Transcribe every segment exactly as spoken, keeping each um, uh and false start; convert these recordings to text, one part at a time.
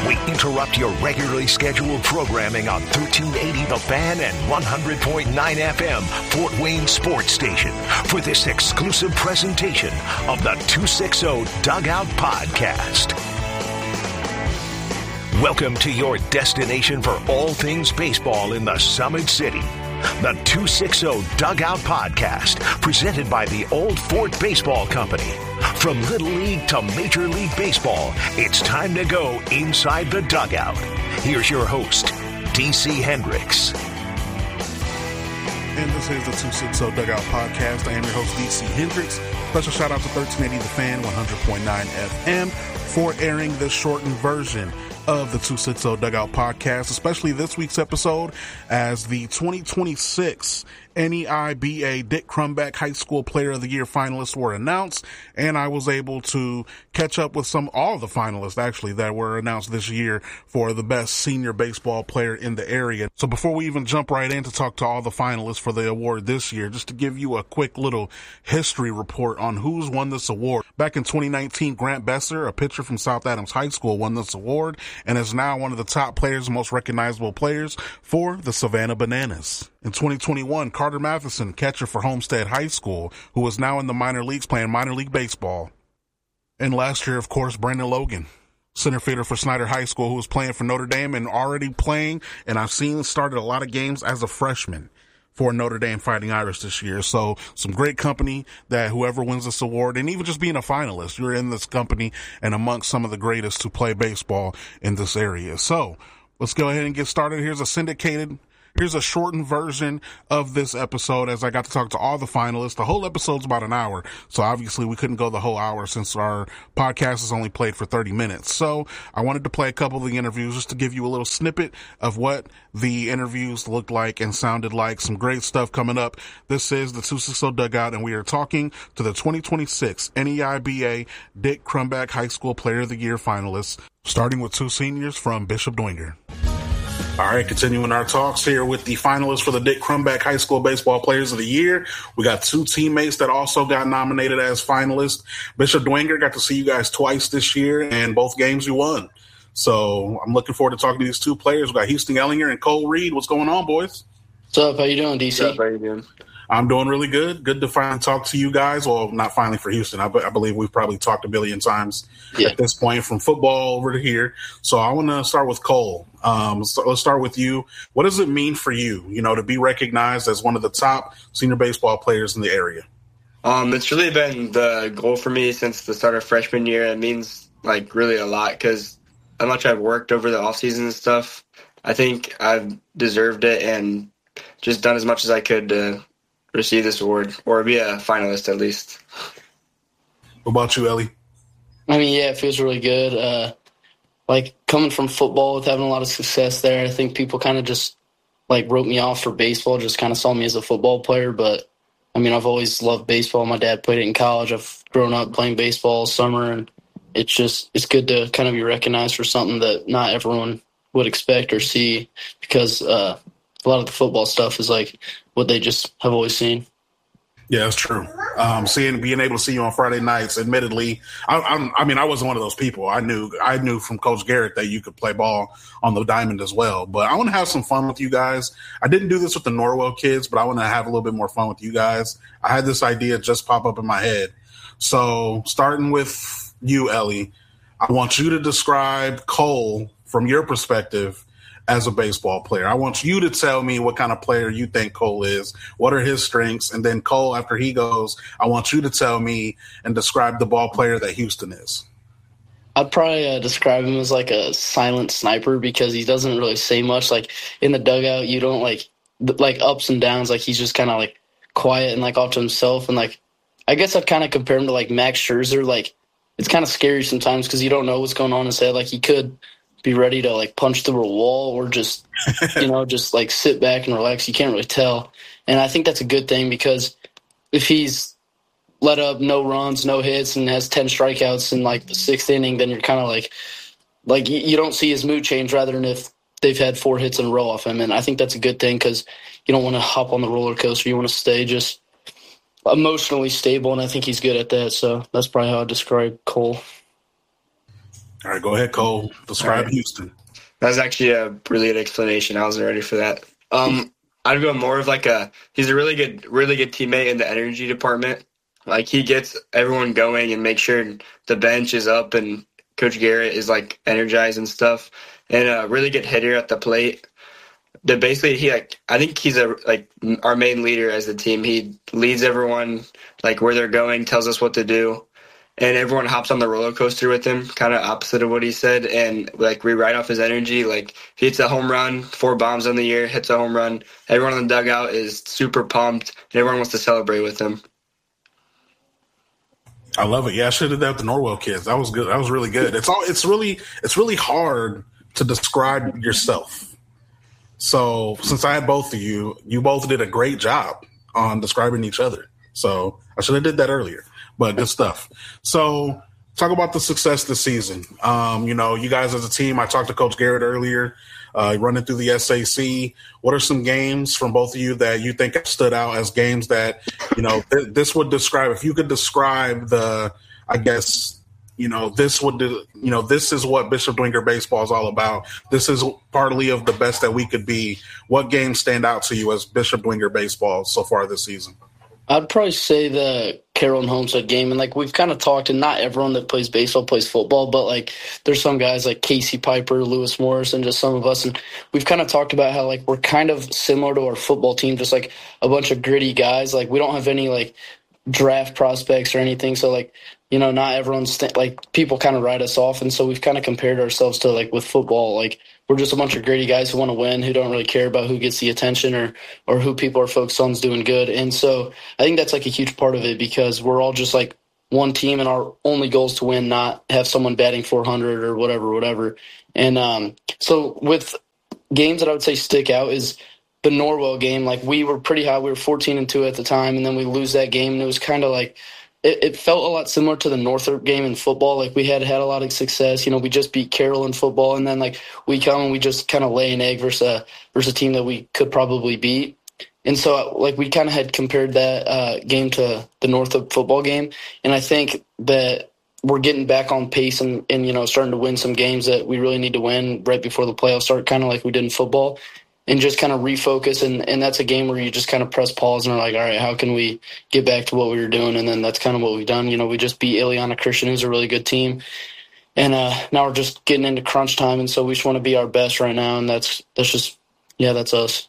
We interrupt your regularly scheduled programming on thirteen eighty The Fan and one hundred point nine F M Fort Wayne Sports Station for this exclusive presentation of the two sixty Dugout Podcast. Welcome to your destination for all things baseball in the Summit City. The two sixty Dugout Podcast, presented by the Old Fort Baseball Company. From Little League to Major League Baseball, it's time to go inside the dugout. Here's your host, D C Hendricks. And this is the two sixty Dugout Podcast. I am your host, D C Hendricks. Special shout out to thirteen eighty The Fan, one hundred point nine F M for airing this shortened version of the two sixty Dugout Podcast, especially this week's episode, as the twenty twenty-six N E I B A Dick Crumback High School Player of the Year finalists were announced, and I was able to catch up with some, all the finalists actually, that were announced this year for the best senior baseball player in the area. So before we even jump right in to talk to all the finalists for the award this year, just to give you a quick little history report on who's won this award. Back in twenty nineteen, Grant Besser, a pitcher from South Adams High School, won this award and is now one of the top players, most recognizable players for the Savannah Bananas. In twenty twenty-one, Carter Matheson, catcher for Homestead High School, who is now in the minor leagues playing minor league baseball. And last year, of course, Brandon Logan, center fielder for Snyder High School, who was playing for Notre Dame and already playing, and I've seen started a lot of games as a freshman for Notre Dame Fighting Irish this year. So some great company that whoever wins this award, and even just being a finalist, you're in this company and amongst some of the greatest to play baseball in this area. So let's go ahead and get started. Here's a syndicated Here's a shortened version of this episode as I got to talk to all the finalists. The whole episode's about an hour, so obviously we couldn't go the whole hour since our podcast is only played for thirty minutes. So I wanted to play a couple of the interviews just to give you a little snippet of what the interviews looked like and sounded like. Some great stuff coming up. This is the two sixty Dugout, and we are talking to the twenty twenty-six N E I B A Dick Crumback High School Player of the Year finalists, starting with two seniors from Bishop Dwenger. All right, continuing our talks here with the finalists for the Dick Crumback High School Baseball Players of the Year. We got two teammates that also got nominated as finalists. Bishop Dwenger, got to see you guys twice this year, and both games you won. So I'm looking forward to talking to these two players. We got Houston Ellinger and Cole Reed. What's going on, boys? What's up? How you doing, D C? What's up? How you doing? I'm doing really good. Good to finally talk to you guys. Well, not finally for Houston. I, b- I believe we've probably talked a billion times yeah. at this point, from football over to here. So I want to start with Cole. Um, so let's start with you. What does it mean for you, you know, to be recognized as one of the top senior baseball players in the area? Um, it's really been the goal for me since the start of freshman year. It means, like, really a lot because how much I've worked over the offseason and stuff. I think I've deserved it and just done as much as I could to receive this award, or be a finalist at least. What about you, Ellie? I mean, yeah, it feels really good. Uh, like, coming from football with having a lot of success there, I think people kind of just, like, wrote me off for baseball, just kind of saw me as a football player. But, I mean, I've always loved baseball. My dad played it in college. I've grown up playing baseball all summer, and it's just it's good to kind of be recognized for something that not everyone would expect or see, because uh, a lot of the football stuff is, like, what they just have always seen. Yeah, that's true. Um, seeing, being able to see you on Friday nights, admittedly, I, I'm, I mean, I wasn't one of those people. I knew, I knew from Coach Garrett that you could play ball on the diamond as well. But I want to have some fun with you guys. I didn't do this with the Norwell kids, but I want to have a little bit more fun with you guys. I had this idea just pop up in my head. So starting with you, Ellie, I want you to describe Cole from your perspective as a baseball player. I want you to tell me what kind of player you think Cole is, what are his strengths, and then Cole, after he goes, I want you to tell me and describe the ball player that Houston is. I'd probably uh, describe him as like a silent sniper because he doesn't really say much. Like, in the dugout, you don't like like ups and downs. Like, he's just kind of like quiet and like off to himself. And like, I guess I'd kind of compare him to like Max Scherzer. Like, it's kind of scary sometimes because you don't know what's going on in his head. Like, he could be ready to like punch through a wall or just, you know, just like sit back and relax. You can't really tell. And I think that's a good thing because if he's let up no runs, no hits, and has ten strikeouts in like the sixth inning, then you're kind of like, like you don't see his mood change rather than if they've had four hits in a row off him. And I think that's a good thing because you don't want to hop on the roller coaster. You want to stay just emotionally stable, and I think he's good at that. So that's probably how I describe Cole. All right, go ahead, Cole. Describe right. Houston. That was actually a brilliant explanation. I wasn't ready for that. Um, I'd go more of like a he's a really good, really good teammate in the energy department. Like he gets everyone going and makes sure the bench is up and Coach Garrett is like energized and stuff. And a really good hitter at the plate. That basically he like I think he's a like our main leader as a team. He leads everyone like where they're going, tells us what to do, and everyone hops on the roller coaster with him. Kind of opposite of what he said, and like we ride off his energy. Like if he hits a home run, four bombs on the year, hits a home run. Everyone in the dugout is super pumped, and everyone wants to celebrate with him. I love it. Yeah, I should have did that with the Norwell kids. That was good. That was really good. It's all. It's really. It's really hard to describe yourself. So since I had both of you, you both did a great job on describing each other. So I should have did that earlier, but good stuff. So talk about the success this season. Um, you know, you guys as a team, I talked to Coach Garrett earlier, uh, running through the S A C. What are some games from both of you that you think have stood out as games that, you know, th- this would describe, if you could describe the, I guess, you know, this would, do, you know, this is what Bishop Dwenger baseball is all about. This is partly of the best that we could be. What games stand out to you as Bishop Dwenger baseball so far this season? I'd probably say the Carroll and Homestead game. And, like, we've kind of talked, and not everyone that plays baseball plays football, but, like, there's some guys like Casey Piper, Lewis Morris, and just some of us. And we've kind of talked about how, like, we're kind of similar to our football team, just, like, a bunch of gritty guys. Like, we don't have any, like, draft prospects or anything. So, like, you know, not everyone's th- like people kind of write us off. And so we've kind of compared ourselves to like with football, like we're just a bunch of gritty guys who want to win, who don't really care about who gets the attention or, or who people are focused on is doing good. And so I think that's like a huge part of it because we're all just like one team and our only goal is to win, not have someone batting four hundred or whatever, whatever. And um, so with games that I would say stick out is the Norwell game. Like we were pretty high. We were fourteen and two at the time. And then we lose that game. And it was kind of like, It, it felt a lot similar to the Northrop game in football. Like we had had a lot of success. You know, we just beat Carroll in football, and then like we come and we just kind of lay an egg versus a versus a team that we could probably beat. And so like we kind of had compared that uh, game to the Northrop football game, and I think that we're getting back on pace and, and you know starting to win some games that we really need to win right before the playoffs start, kind of like we did in football. And just kind of refocus, and, and that's a game where you just kind of press pause and are like, all right, how can we get back to what we were doing? And then that's kind of what we've done. You know, we just beat Ileana Christian, who's a really good team. And uh, now we're just getting into crunch time, and so we just want to be our best right now, and that's that's just, yeah, that's us.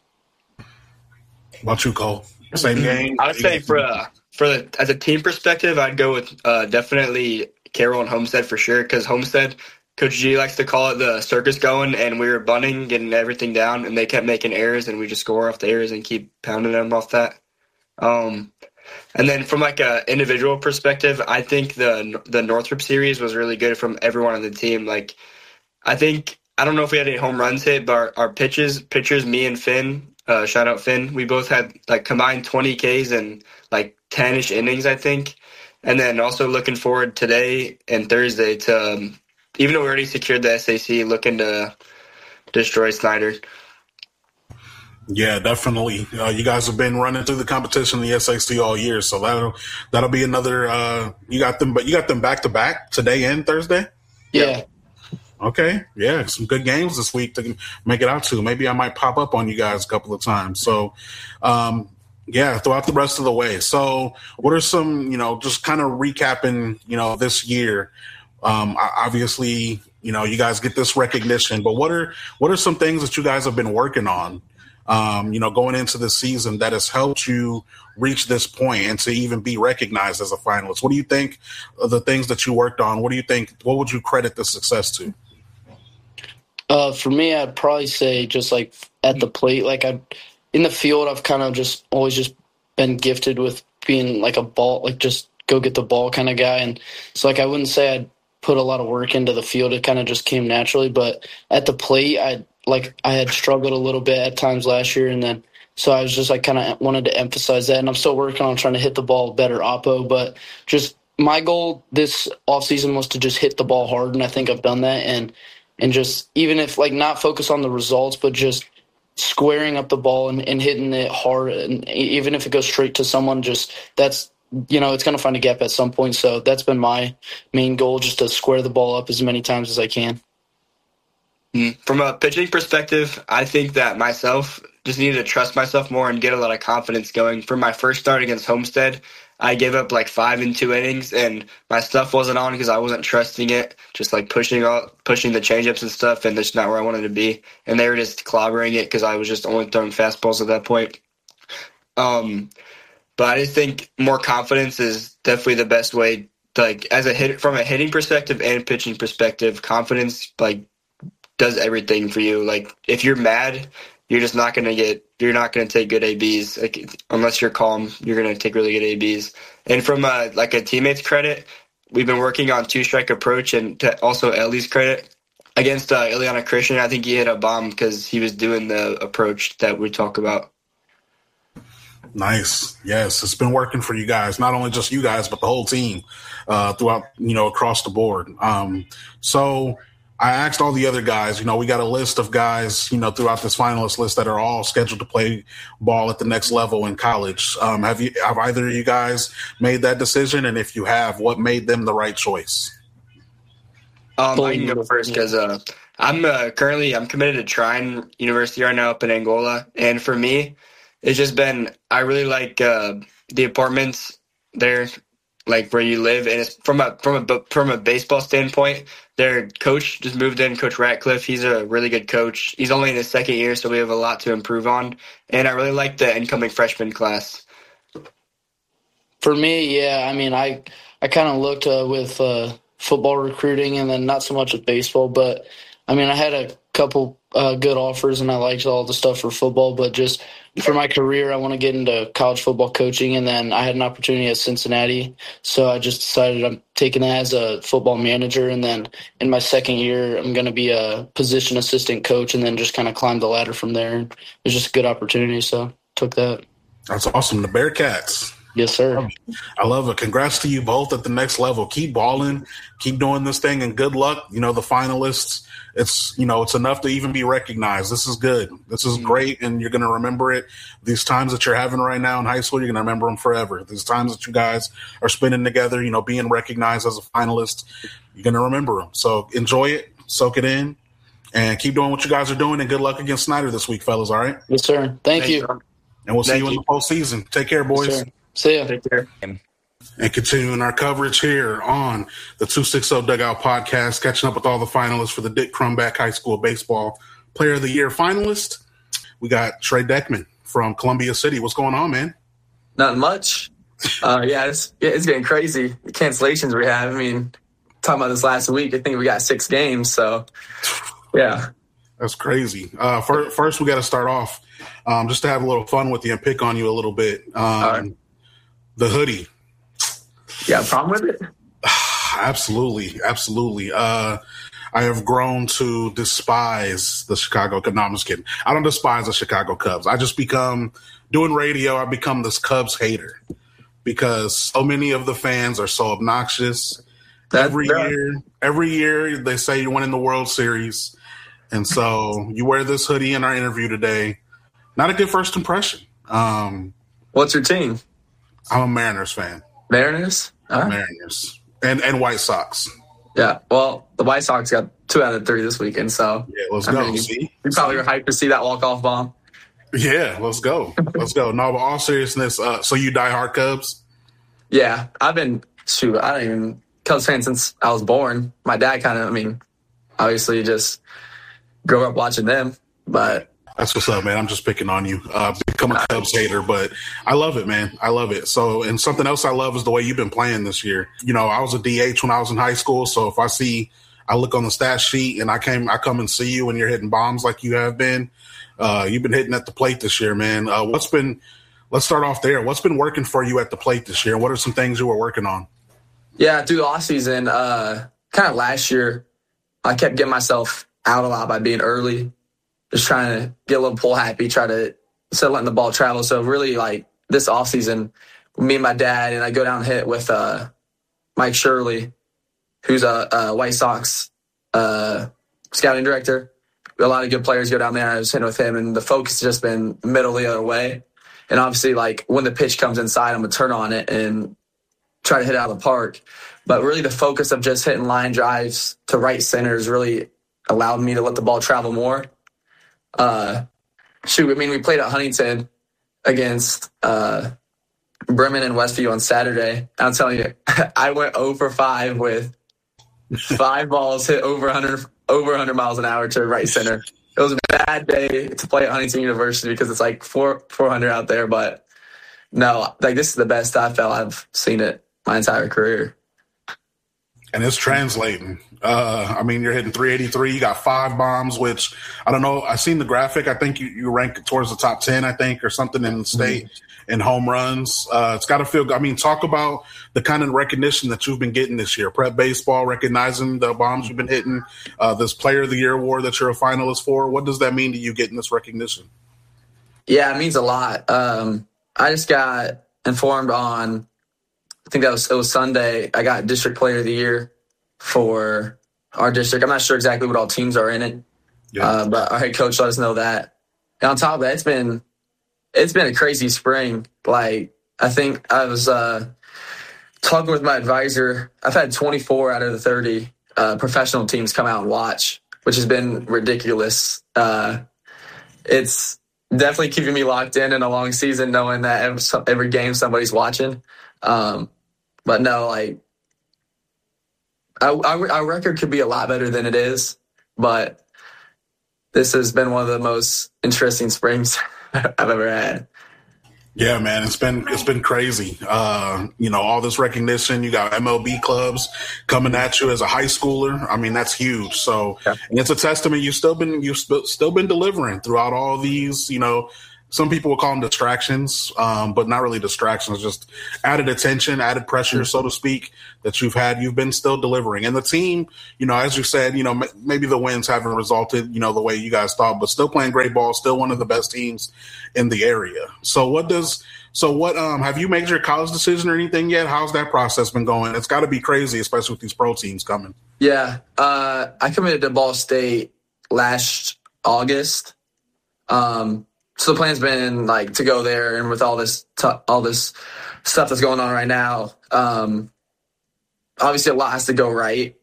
What about you, Cole? Same game? I would say for, uh, for the, as a team perspective, I'd go with uh, definitely Carroll and Homestead for sure, because Homestead – Coach G likes to call it the circus going, and we were bunting, getting everything down, and they kept making errors, and we just score off the errors and keep pounding them off that. Um, and then from like a individual perspective, I think the the Northrop series was really good from everyone on the team. Like, I think I don't know if we had any home runs hit, but our, our pitches, pitchers, me and Finn, uh, shout out Finn, we both had like combined twenty Ks and like ten-ish innings, I think. And then also looking forward today and Thursday to. Um, Even though we already secured the S A C, looking to destroy Snyder. Yeah, definitely. Uh, you guys have been running through the competition in the S A C all year, so that'll that'll be another. Uh, you got them, but you got them back to back today and Thursday. Yeah. Okay. Yeah, some good games this week to make it out to. Maybe I might pop up on you guys a couple of times. So, um, yeah, throughout the rest of the way. So, what are some, you know, just kind of recapping, you know, this year. Um, obviously, you know, you guys get this recognition, but what are what are some things that you guys have been working on, um, you know, going into this season that has helped you reach this point and to even be recognized as a finalist? What do you think of the things that you worked on? What do you think? What would you credit the success to? Uh, for me, I'd probably say just like at the plate, like I, in the field, I've kind of just always just been gifted with being like a ball, like just go get the ball kind of guy, and so like I wouldn't say I'd put a lot of work into the field. It kind of just came naturally. But at the plate, I like I had struggled a little bit at times last year, and then so I was just like kind of wanted to emphasize that. And I'm still working on trying to hit the ball better oppo. But just my goal this offseason was to just hit the ball hard, and I think I've done that. And and just even if like not focus on the results, but just squaring up the ball and, and hitting it hard, and even if it goes straight to someone, just that's you know, it's going to find a gap at some point. So that's been my main goal, just to square the ball up as many times as I can. From a pitching perspective, I think that myself just needed to trust myself more and get a lot of confidence going. For my first start against Homestead, I gave up like five in two innings, and my stuff wasn't on because I wasn't trusting it, just like pushing all, pushing the changeups and stuff, and that's not where I wanted to be. And they were just clobbering it because I was just only throwing fastballs at that point. Um, but I just think more confidence is definitely the best way. Like as a hit, from a hitting perspective and pitching perspective, confidence like does everything for you. Like if you're mad, you're just not going to get, you're not going to take good A Bs. Like, unless you're calm, you're going to take really good A Bs. And from a, like a teammate's credit, we've been working on two-strike approach, and to also Ellie's credit, against uh, Ileana Christian, I think he hit a bomb because he was doing the approach that we talk about. Nice. Yes, it's been working for you guys, not only just you guys, but the whole team uh, throughout, you know, across the board. Um, so I asked all the other guys, you know, we got a list of guys, you know, throughout this finalist list that are all scheduled to play ball at the next level in college. Um, have you, have either of you guys made that decision? And if you have, what made them the right choice? Um, I can go first because uh, I'm uh, currently I'm committed to Trine University right now up in Angola, and for me, it's just been I really like uh, the apartments there, like where you live, and it's from a from a from a baseball standpoint. Their coach just moved in, Coach Ratcliffe. He's a really good coach. He's only in his second year, so we have a lot to improve on. And I really like the incoming freshman class. For me, yeah, I mean, I I kind of looked uh, with uh, football recruiting, and then not so much with baseball. But I mean, I had a couple uh, good offers, and I liked all the stuff for football. But just for my career, I want to get into college football coaching, and then I had an opportunity at Cincinnati, so I just decided I'm taking that as a football manager, and then in my second year, I'm going to be a position assistant coach, and then just kind of climb the ladder from there. It was just a good opportunity, so took that. That's awesome. The Bearcats. Yes, sir. I love it. Congrats to you both at the next level. Keep balling, keep doing this thing, and good luck. You know, the finalists, it's, you know, it's enough to even be recognized. This is good. This is great, and you're going to remember it. These times that you're having right now in high school, you're going to remember them forever. These times that you guys are spending together, you know, being recognized as a finalist, you're going to remember them. So enjoy it, soak it in, and keep doing what you guys are doing, and good luck against Snyder this week, fellas, all right? Yes, sir. Thank you. And we'll see Thank you in you. the postseason. Take care, boys. Yes, sir. See ya. Take care. And continuing our coverage here on the two sixty Dugout Podcast, catching up with all the finalists for the Dick Crumback High School Baseball Player of the Year finalist. We got Trey Deckman from Columbia City. What's going on, man? Not much. Uh, yeah, it's, it's getting crazy. The cancellations we have. I mean, talking about this last week, I think we got six games. So, yeah. That's crazy. Uh, first, first, we got to start off um, just to have a little fun with you and pick on you a little bit. Um, right. The hoodie. You got a problem with it? Absolutely. Absolutely. Uh, I have grown to despise the Chicago Cubs. No, I'm just kidding. I don't despise the Chicago Cubs. I just become, doing radio, I become this Cubs hater because so many of the fans are so obnoxious. That, every that, year, every year they say you're winning the World Series. And so you wear this hoodie in our interview today. Not a good first impression. Um, What's your team? I'm a Mariners fan. Mariners? All right. Mariners. And and White Sox. Yeah. Well, the White Sox got two out of three this weekend, so Yeah, let's I go. mean, see? you probably were hyped to see that walk-off bomb. Yeah, let's go. Let's go. No, but all seriousness, uh, so you diehard Cubs? Yeah, I've been shoot. I don't even Cubs fan since I was born. My dad kind of, I mean, obviously just grew up watching them, but That's what's up, man. I'm just picking on you. Uh, become a Cubs hater, but I love it, man. I love it. So, and something else I love is the way you've been playing this year. You know, I was a D H when I was in high school, so if I see, I look on the stat sheet and I came, I come and see you and you're hitting bombs like you have been. Uh, you've been hitting at the plate this year, man. Uh, what's been? Let's start off there. What's been working for you at the plate this year? What are some things you were working on? Yeah, through the offseason, uh, kind of last year, I kept getting myself out a lot by being early, just trying to get a little pull happy, try to instead of letting the ball travel. So really, like this offseason, me and my dad, and I go down and hit with uh, Mike Shirley, who's a, a White Sox uh, scouting director. A lot of good players go down there. I was hitting with him, and the focus has just been middle the other way. And obviously, like when the pitch comes inside, I'm gonna turn on it and try to hit it out of the park. But really the focus of just hitting line drives to right centers really allowed me to let the ball travel more. Uh, shoot, I mean, we played at Huntington against uh, Bremen and Westview on Saturday. I'm telling you, I went zero for five with five balls hit over one hundred, over one hundred miles an hour to right center. It was a bad day to play at Huntington University because it's like four, 400 out there. But no, like this is the best I felt I've seen it my entire career. And it's translating. Uh, I mean, you're hitting three eighty-three. You got five bombs, which I don't know. I seen the graphic. I think you, you rank towards the top ten, I think, or something in the state mm-hmm. in home runs. Uh, it's got to feel good. I mean, talk about the kind of recognition that you've been getting this year. Prep Baseball recognizing the bombs you've been hitting. Uh, this Player of the Year award that you're a finalist for. What does that mean to you getting this recognition? Yeah, it means a lot. Um, I just got informed on. I think that was it was Sunday. I got District Player of the Year for our district. I'm not sure exactly what all teams are in it, yeah. uh, but our head coach let us know that. And on top of that, it's been it's been a crazy spring. Like I think I was uh, talking with my advisor. I've had twenty-four out of the thirty uh, professional teams come out and watch, which has been ridiculous. Uh, it's definitely keeping me locked in in a long season, knowing that every, every game somebody's watching. Um, but no, like our, our, our record could be a lot better than it is, but this has been one of the most interesting springs I've ever had. Yeah, man, it's been it's been crazy. Uh, you know, all this recognition. You got M L B clubs coming at you as a high schooler. I mean, that's huge. So, yeah. And it's a testament. You've still been you've sp- still been delivering throughout all these. You know, some people will call them distractions, um, but not really distractions. Just added attention, added pressure, mm-hmm. so to speak, that you've had. You've been still delivering, and the team. You know, as you said, you know, m- maybe the wins haven't resulted, you know, the way you guys thought, but still playing great ball. Still one of the best teams in the area. So what does so what um have you made your college decision or anything yet? How's that process been going? It's got to be crazy, especially with these pro teams coming. Yeah, uh, I committed to Ball State last August. Um, so the plan's been like to go there, and with all this t- all this stuff that's going on right now, um, obviously a lot has to go right.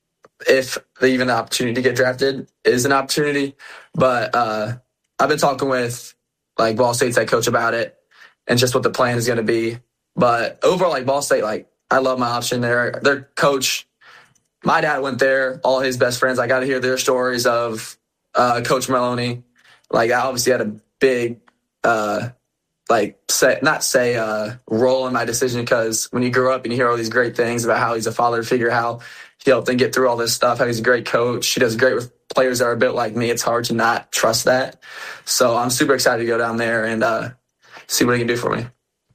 If even the opportunity to get drafted is an opportunity, but uh, I've been talking with like Ball State's head coach about it and just what the plan is going to be. But overall, like Ball State, like I love my option there. Their coach, my dad went there, all his best friends. I got to hear their stories of uh, Coach Maloney. Like I obviously had a big, uh, like say, not say uh, role in my decision, because when you grow up and you hear all these great things about how he's a father figure, how he helped them get through all this stuff, how he's a great coach. He does great with players that are a bit like me. It's hard to not trust that. So I'm super excited to go down there and uh, see what he can do for me.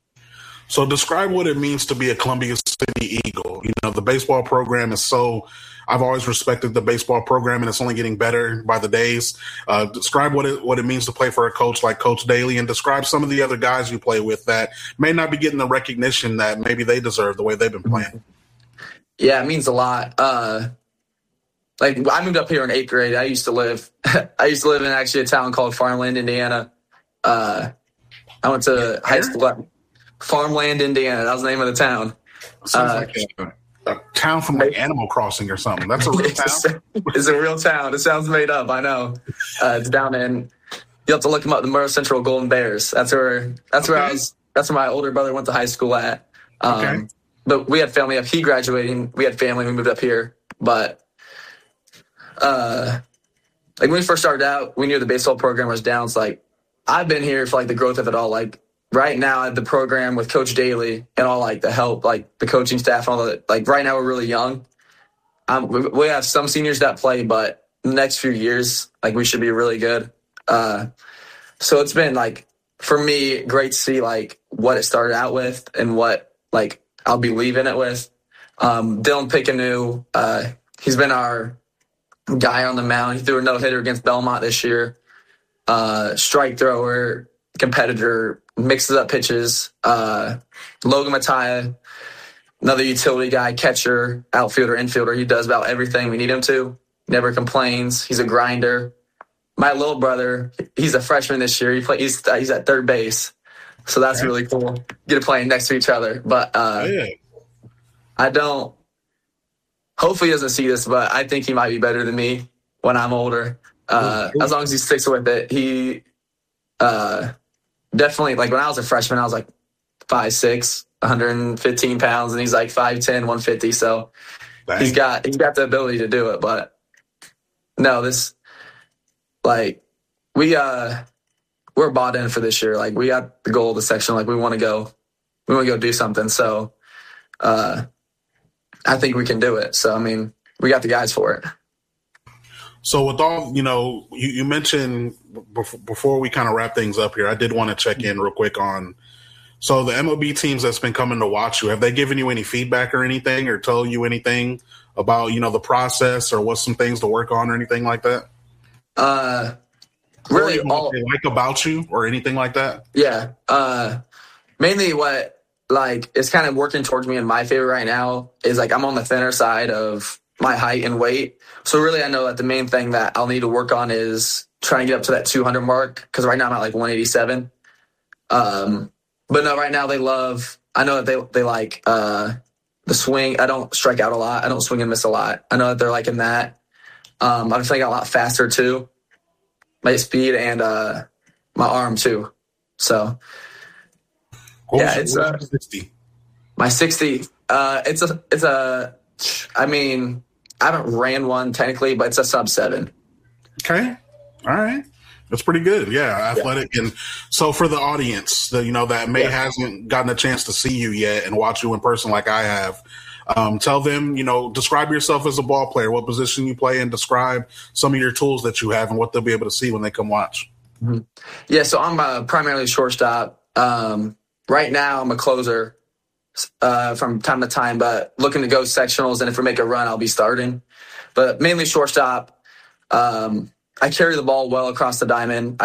So describe what it means to be a Columbia City Eagle. You know, the baseball program is so – I've always respected the baseball program, and it's only getting better by the days. Uh, describe what it what it means to play for a coach like Coach Daly, and describe some of the other guys you play with that may not be getting the recognition that maybe they deserve the way they've been playing. Yeah, it means a lot. Uh, like I moved up here in eighth grade. I used to live – I used to live in actually a town called Farmland, Indiana. Uh, I went to high school – Farmland, Indiana. That was the name of the town. Sounds uh, like a, a town from like Animal Crossing or something. That's a real town? It's a real town. It sounds made up. I know. Uh, it's down in – you have to look them up, the Murrah Central Golden Bears. That's where That's okay. where I was – that's where my older brother went to high school at. Um, okay. But we had family up. He graduated. We had family. We moved up here. But uh, like when we first started out, we knew the baseball program was down. It's like I've been here for like the growth of it all. Like right now at the program with Coach Daly and all like the help, like the coaching staff and all that. Like right now we're really young. Um, we, we have some seniors that play, but in the next few years, like we should be really good. Uh, so it's been like for me great to see like what it started out with and what like I'll be leaving it with. Um, Dylan Picanew, uh, he's been our guy on the mound. He threw a no-hitter against Belmont this year. Uh, strike thrower, competitor, mixes up pitches. Uh, Logan Mattia, another utility guy, catcher, outfielder, infielder. He does about everything we need him to. Never complains. He's a grinder. My little brother, he's a freshman this year. He play, he's, he's at third base. So that's really cool. Get to play next to each other. But uh, oh, yeah. I don't. Hopefully, he doesn't see this, but I think he might be better than me when I'm older. Uh, as long as he sticks with it, he uh, definitely, like when I was a freshman, I was like five six, one hundred fifteen pounds, and he's like five ten, one fifty. So Dang. he's got he's got the ability to do it. But no, this like we uh we're bought in for this year. Like we got the goal of the section. Like we want to go, we want to go do something. So uh, I think we can do it. So I mean, we got the guys for it. So with all, you know, you, you mentioned before, before we kind of wrap things up here, I did want to check in real quick on, so the M L B teams that's been coming to watch you, have they given you any feedback or anything or told you anything about, you know, the process or what's some things to work on or anything like that? Uh, really or all, they like about you or anything like that? Yeah. Uh, mainly what like is kind of working towards me in my favor right now is like I'm on the thinner side of my height and weight. So really I know that the main thing that I'll need to work on is trying to get up to that two hundred mark, because right now I'm at like one eighty-seven. Um, but no, right now they love, I know that they they like uh, the swing. I don't strike out a lot. I don't swing and miss a lot. I know that they're liking that. Um, I'm feeling a lot faster too. My speed and uh, my arm too. So what yeah, was, it's uh, sixty. My sixty. Uh, it's a it's a. I mean, I haven't ran one technically, but it's a sub seven. Okay. All right. That's pretty good. Yeah. Athletic. Yeah. And so for the audience that, you know, that may yeah. hasn't gotten a chance to see you yet and watch you in person like I have, um, tell them, you know, describe yourself as a ball player, what position you play, and describe some of your tools that you have and what they'll be able to see when they come watch. Mm-hmm. Yeah. So I'm uh, primarily a shortstop. Um, right now I'm a closer. Uh, from time to time, but looking to go sectionals, and if we make a run, I'll be starting. But mainly shortstop. Um, I carry the ball well across the diamond. I